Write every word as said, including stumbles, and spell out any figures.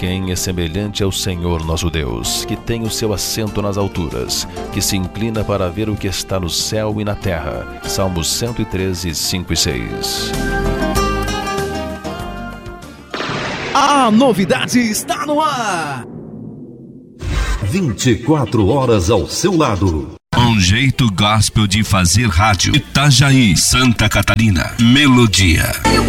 quem é semelhante ao Senhor nosso Deus, que tem o seu assento nas alturas, que se inclina para ver o que está no céu e na terra. Salmos cento e treze, cinco e seis. A novidade está no ar. vinte e quatro horas ao seu lado. Um jeito gospel de fazer rádio. Itajaí, Santa Catarina. Melodia.